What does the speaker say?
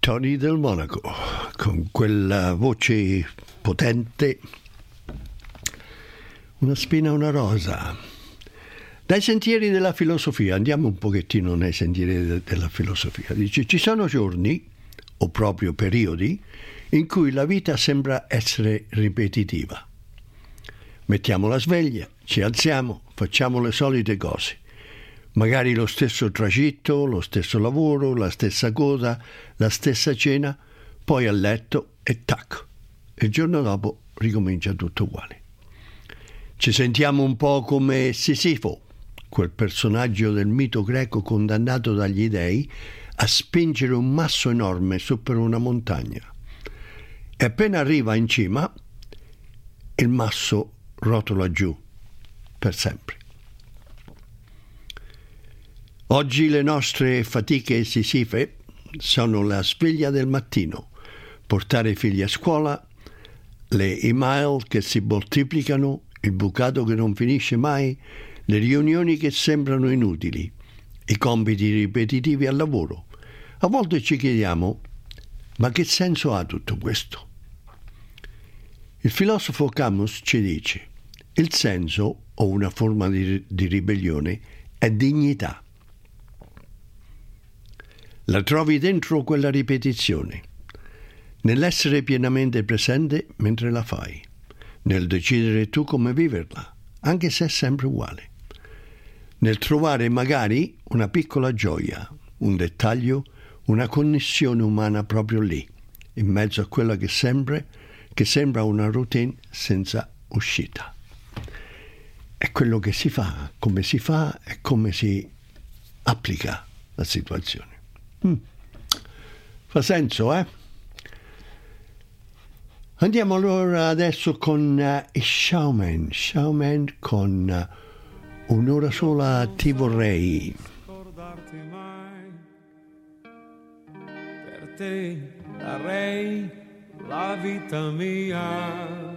Tony del Monaco, con quella voce potente, una spina, una rosa. Dai sentieri della filosofia, andiamo un pochettino nei sentieri della filosofia. Dice, ci sono giorni, o proprio periodi, in cui la vita sembra essere ripetitiva. Mettiamo la sveglia, ci alziamo, facciamo le solite cose. Magari lo stesso tragitto, lo stesso lavoro, la stessa cosa, la stessa cena, poi a letto e tac. Il giorno dopo ricomincia tutto uguale. Ci sentiamo un po' come Sisifo, quel personaggio del mito greco condannato dagli dei a spingere un masso enorme su per una montagna. E appena arriva in cima, il masso rotola giù per sempre. Oggi le nostre fatiche sisife sono la sveglia del mattino, portare i figli a scuola, le email che si moltiplicano, il bucato che non finisce mai, le riunioni che sembrano inutili, i compiti ripetitivi al lavoro. A volte ci chiediamo, ma che senso ha tutto questo? Il filosofo Camus ci dice, il senso, o una forma di ribellione, è dignità. La trovi dentro quella ripetizione, nell'essere pienamente presente mentre la fai, nel decidere tu come viverla, anche se è sempre uguale, nel trovare magari una piccola gioia, un dettaglio, una connessione umana proprio lì, in mezzo a quella che sembra una routine senza uscita. È quello che si fa e come si applica la situazione. Fa senso, eh? Andiamo allora adesso con Showman con Un'ora sola ti vorrei. Scordarti mai, per te darei la vita mia.